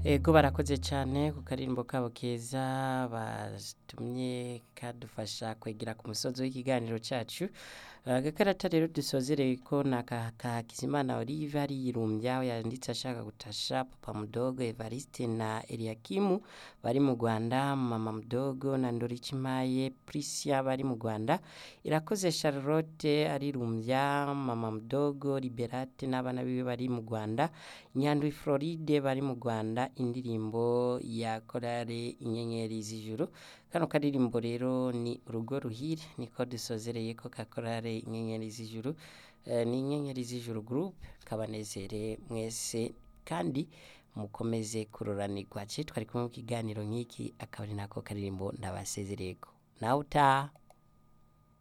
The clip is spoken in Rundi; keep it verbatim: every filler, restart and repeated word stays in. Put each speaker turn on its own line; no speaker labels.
Ego barakoze cyane ku karirimbo kabo keza batumye kadufasha kwegera ku musozi w'ikiganiro cyacu. Agakarata rero dusozereye ko naka Hakizimana Olive ari yirumbya yanditse ashaka gutasha Papa Mudogo Evariste na Eliakimu bari mu Rwanda, Mama Mudogo na Ndorikimaye Prisia bari mu Rwanda, Irakoze Charlotte arirumbya, Mama Mudogo Liberate n'abana biwe bari mu Rwanda, Nyandwi Floride bari mu Rwanda, indirimbo ya korale inyenyeri z'ijuru. Kano karirimbo rero ni urugo ruhire, niko dusozereye ko kakorale inyenyeri z'ijuru. Uh, ni inyenyeri z'ijuru group, kabanezere mwese kandi mukomeze kuroranirwa. Twari kumwe mu kiganiro nk'iki, akaba ari nako karirimbo ndabasezereko. Nawe utaha.